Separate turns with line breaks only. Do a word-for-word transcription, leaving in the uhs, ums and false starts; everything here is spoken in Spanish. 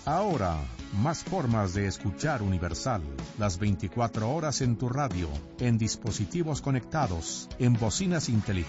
Ahora, más formas de escuchar Universal. Las veinticuatro horas en tu radio, en dispositivos conectados, en bocinas inteligentes.